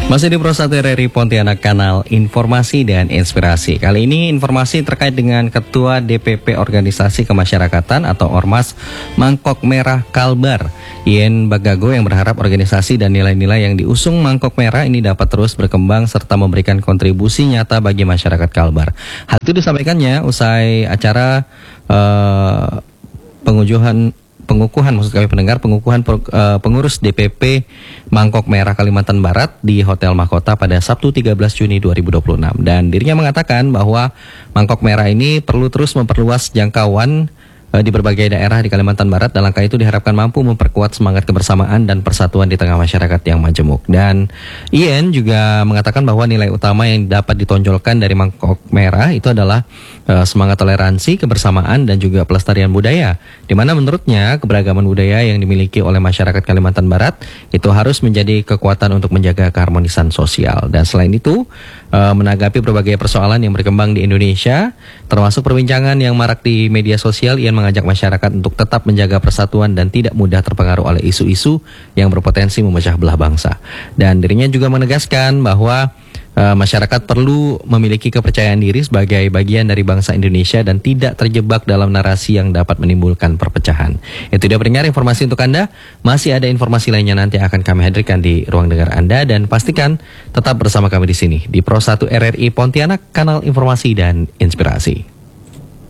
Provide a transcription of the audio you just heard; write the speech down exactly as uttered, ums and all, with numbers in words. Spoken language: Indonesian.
Masih di Pro satu R R I Pontianak, kanal informasi dan inspirasi. Kali ini informasi terkait dengan Ketua D P P Organisasi Kemasyarakatan atau Ormas Mangkok Merah Kalbar, Yen Bagago, yang berharap organisasi dan nilai-nilai yang diusung Mangkok Merah ini dapat terus berkembang serta memberikan kontribusi nyata bagi masyarakat Kalbar. Hal itu disampaikannya usai acara uh, pengujuhan pengukuhan maksud kami pendengar pengukuhan uh, pengurus D P P Mangkok Merah Kalimantan Barat di Hotel Mahkota pada Sabtu tiga belas Juni dua ribu dua puluh enam, dan dirinya mengatakan bahwa Mangkok Merah ini perlu terus memperluas jangkauan uh, di berbagai daerah di Kalimantan Barat. Dalam langkah itu diharapkan mampu memperkuat semangat kebersamaan dan persatuan di tengah masyarakat yang majemuk. Dan Ian juga mengatakan bahwa nilai utama yang dapat ditonjolkan dari Mangkok Merah itu adalah uh, semangat toleransi, kebersamaan, dan juga pelestarian budaya, di mana menurutnya keberagaman budaya yang dimiliki oleh masyarakat Kalimantan Barat itu harus menjadi kekuatan untuk menjaga keharmonisan sosial. Dan selain itu, uh, menanggapi berbagai persoalan yang berkembang di Indonesia, termasuk perbincangan yang marak di media sosial, Ian mengajak masyarakat untuk tetap menjaga persatuan dan tidak mudah terpengaruh oleh isu-isu yang berpotensi memecah belah bangsa. Dan dirinya juga menegaskan bahwa Uh, masyarakat perlu memiliki kepercayaan diri sebagai bagian dari bangsa Indonesia dan tidak terjebak dalam narasi yang dapat menimbulkan perpecahan. Itu dia pendengar informasi untuk Anda. Masih ada informasi lainnya nanti akan kami hadirkan di ruang dengar Anda, dan pastikan tetap bersama kami di sini di Pro satu R R I Pontianak, kanal informasi dan inspirasi.